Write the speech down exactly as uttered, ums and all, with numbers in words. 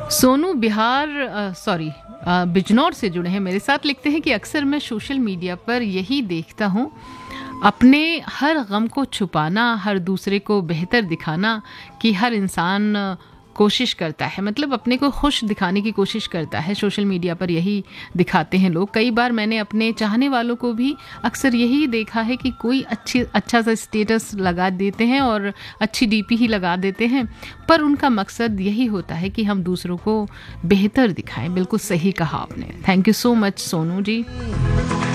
Sonu Bihar sorry Bijnor से जुड़े हैं मेरे साथ। लिखते हैं कि अक्सर मैं सोशल मीडिया पर यही देखता हूँ, अपने हर गम को छुपाना, हर दूसरे को बेहतर दिखाना कि हर इंसान कोशिश करता है, मतलब अपने को खुश दिखाने की कोशिश करता है। सोशल मीडिया पर यही दिखाते हैं लोग। कई बार मैंने अपने चाहने वालों को भी अक्सर यही देखा है कि कोई अच्छी अच्छा सा स्टेटस लगा देते हैं और अच्छी डीपी ही लगा देते हैं, पर उनका मकसद यही होता है कि हम दूसरों को बेहतर दिखाएं। बिल्कुल सही कहा आपने। Thank you so much Sonu ji.